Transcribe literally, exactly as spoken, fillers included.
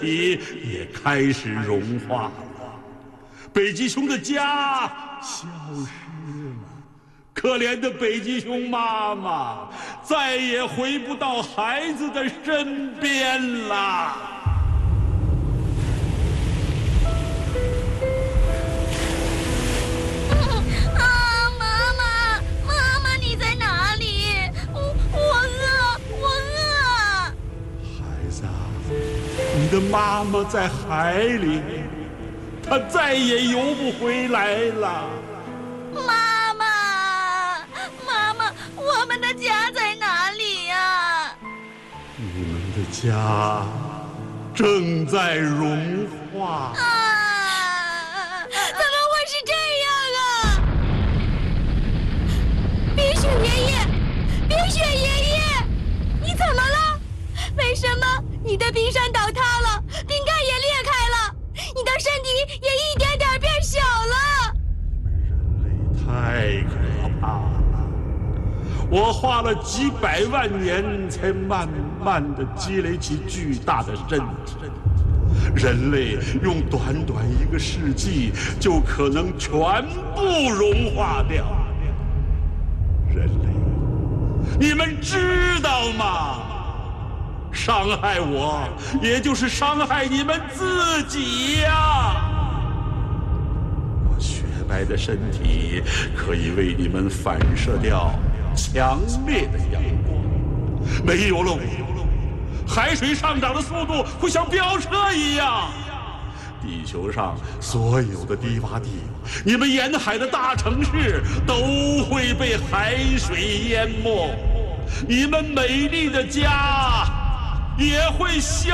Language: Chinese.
体也开始融化了。北极熊的家消失了，可怜的北极熊妈妈再也回不到孩子的身边了。你的妈妈在海里，她再也游不回来了。 妈妈，妈妈，我们的家在哪里呀？ 你们的家正在融化。 啊！怎么会是这样啊？冰雪爷爷，冰雪爷爷，你怎么了？为什么？你的冰山倒塌了，冰盖也裂开了，你的身体也一点点变小了。 你们人类太可怕了！我花了几百万年才慢慢的积累起巨大的身体，人类用短短一个世纪就可能全部融化掉。人类，你们知道吗？伤害我，也就是伤害你们自己呀！我雪白的身体可以为你们反射掉强烈的阳光，没有了我，海水上涨的速度会像飙车一样。地球上所有的低洼地，你们沿海的大城市都会被海水淹没，你们美丽的家也会消